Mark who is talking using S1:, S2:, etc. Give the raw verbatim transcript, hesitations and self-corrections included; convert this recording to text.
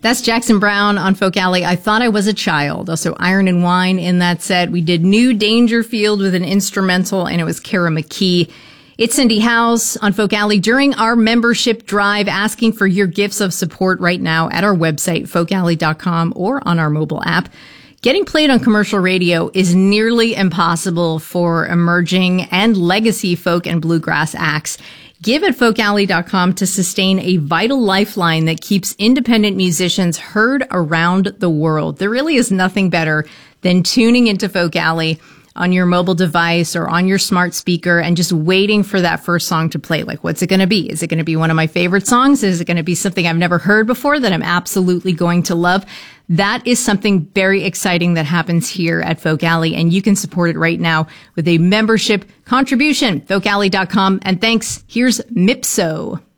S1: That's Jackson Browne on Folk Alley. I Thought I Was a Child. Also Iron and Wine in that set. We did New Dangerfield with an instrumental, and it was Kara McKee. It's Cindy Howes on Folk Alley during our membership drive, asking for your gifts of support right now at our website, folk alley dot com, or on our mobile app. Getting played on commercial radio is nearly impossible for emerging and legacy folk and bluegrass acts. Give at folk alley dot com to sustain a vital lifeline that keeps independent musicians heard around the world. There really is nothing better than tuning into Folk Alley on your mobile device or on your smart speaker and just waiting for that first song to play. Like, what's it going to be? Is it going to be one of my favorite songs? Is it going to be something I've never heard before that I'm absolutely going to love? That is something very exciting that happens here at Folk Alley, and you can support it right now with a membership contribution, folk alley dot com. And thanks. Here's Mipso.